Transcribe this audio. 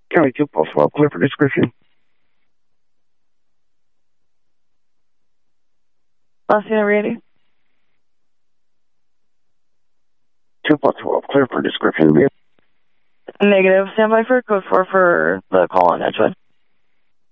County 2 Pulse 12, clear for description. Boston Randy. 2 Pulse 12, clear for description. Negative. Stand by for code 4 for the call on Edgewood.